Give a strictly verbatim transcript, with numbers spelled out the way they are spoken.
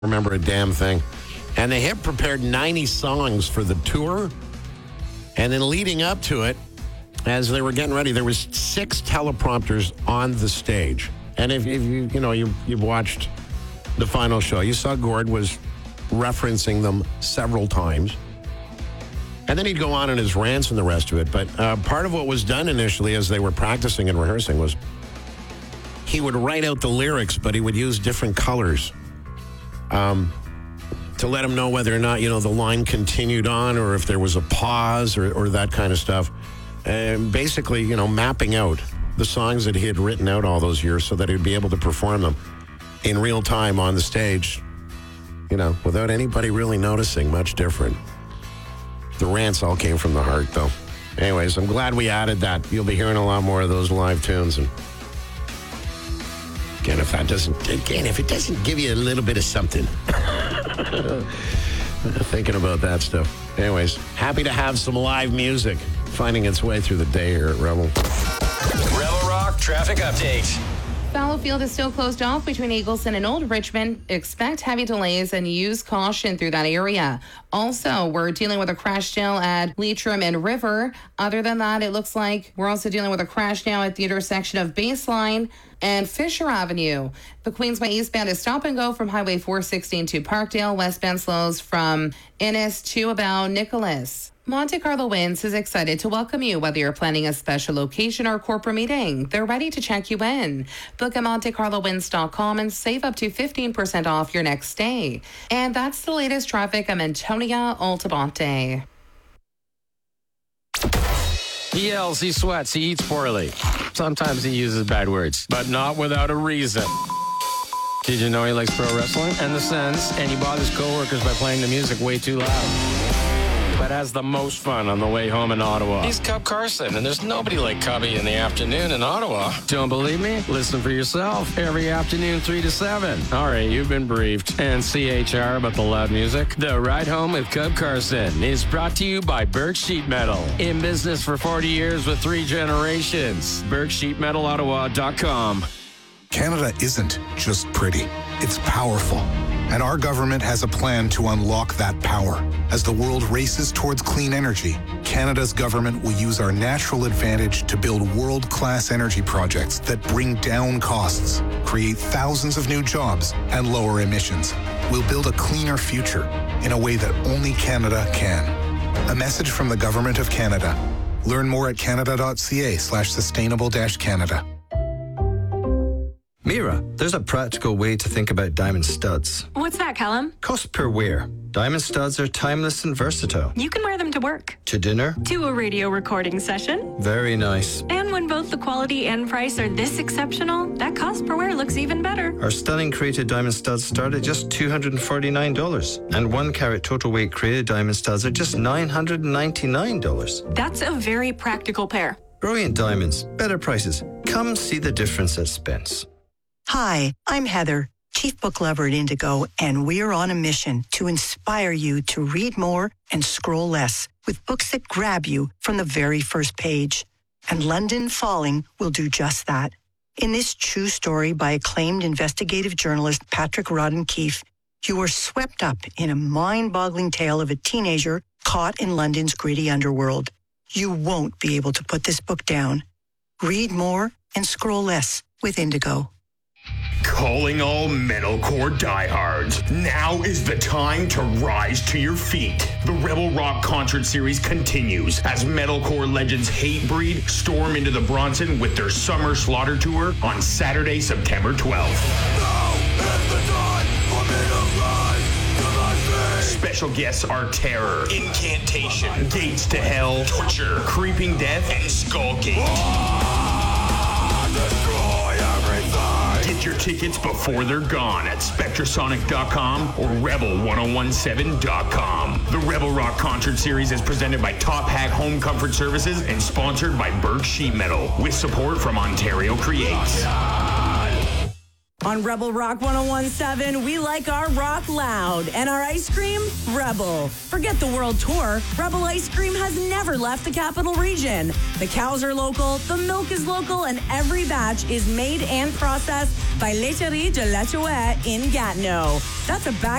remember a damn thing. And they had prepared ninety songs for the tour. And then leading up to it, as they were getting ready, there was six teleprompters on the stage. And if, if you, you know, you, you've watched the final show, you saw Gord was referencing them several times. And then he'd go on in his rants and the rest of it. But uh, part of what was done initially as they were practicing and rehearsing was he would write out the lyrics, but he would use different colors um, to let him know whether or not, you know, the line continued on or if there was a pause or, or that kind of stuff. And basically, you know, mapping out the songs that he had written out all those years so that he'd be able to perform them in real time on the stage, you know, without anybody really noticing much different. The rants all came from the heart, though. Anyways, I'm glad we added that. You'll be hearing a lot more of those live tunes. And again, if that doesn't, again, if it doesn't give you a little bit of something, thinking about that stuff. Anyways, happy to have some live music finding its way through the day here at Rebel. Rebel Rock traffic update. Fallowfield is still closed off between Eagleson and Old Richmond. Expect heavy delays and use caution through that area. Also, we're dealing with a crash now at Leitrim and River. Other than that, it looks like we're also dealing with a crash now at the intersection of Baseline and Fisher Avenue. The Queensway eastbound is stop and go from Highway four sixteen to Parkdale. Westbound slows from Innis to about Nicholas. Monte Carlo Winds is excited to welcome you, whether you're planning a special location or corporate meeting. They're ready to check you in. Book at monte carlo winds dot com and save up to fifteen percent off your next stay. And that's the latest traffic. I'm Antonia Altamonte. He yells, he sweats, he eats poorly. Sometimes he uses bad words, but not without a reason. Did you know he likes pro wrestling and the Sens, and he bothers coworkers by playing the music way too loud? But has the most fun on the way home in Ottawa. He's Cub Carson, and there's nobody like Cubby in the afternoon in Ottawa. Don't believe me? Listen for yourself. Every afternoon, three to seven. All right, you've been briefed. And C H R about the loud music. The Ride Home with Cub Carson is brought to you by Birch Sheet Metal. In business for forty years with three generations. birch sheet metal ottawa dot com. Canada isn't just pretty. It's powerful. And our government has a plan to unlock that power. As the world races towards clean energy, Canada's government will use our natural advantage to build world-class energy projects that bring down costs, create thousands of new jobs, and lower emissions. We'll build a cleaner future in a way that only Canada can. A message from the Government of Canada. Learn more at canada.ca slash sustainable dash Canada. Mira, there's a practical way to think about diamond studs. What's that, Callum? Cost per wear. Diamond studs are timeless and versatile. You can wear them to work. To dinner. To a radio recording session. Very nice. And when both the quality and price are this exceptional, that cost per wear looks even better. Our stunning created diamond studs start at just two hundred forty-nine dollars. And one carat total weight created diamond studs are just nine hundred ninety-nine dollars. That's a very practical pair. Brilliant diamonds. Better prices. Come see the difference at Spence. Hi, I'm Heather, Chief Book Lover at Indigo, and we're on a mission to inspire you to read more and scroll less with books that grab you from the very first page. And London Falling will do just that. In this true story by acclaimed investigative journalist Patrick Rodden Keefe, you are swept up in a mind-boggling tale of a teenager caught in London's gritty underworld. You won't be able to put this book down. Read more and scroll less with Indigo. Calling all metalcore diehards. Now is the time to rise to your feet. The Rebel Rock concert series continues as metalcore legends Hatebreed storm into the Bronson with their Summer Slaughter Tour on Saturday, September twelfth. Now is the time for me to rise to my feet. Special guests are Terror, Incantation, Gates to Hell, Torture, Creeping Death, and Skullgate. Ah, destroy everything. Get your tickets before they're gone at spectrasonic dot com or rebel ten seventeen dot com. The Rebel Rock Concert Series is presented by Top Hat Home Comfort Services and sponsored by Birch Sheet Metal with support from Ontario Creates. On Rebel Rock one oh one point seven, we like our rock loud and our ice cream, Rebel. Forget the world tour. Rebel ice cream has never left the capital region. The cows are local, the milk is local, and every batch is made and processed by Laiterie de la Chouette in Gatineau. That's a back